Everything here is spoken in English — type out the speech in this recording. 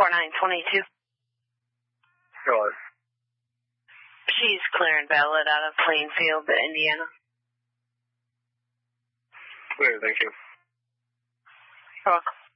4922. Go on. She's clear and valid out of Plainfield, Indiana. Clear, thank you. You're welcome.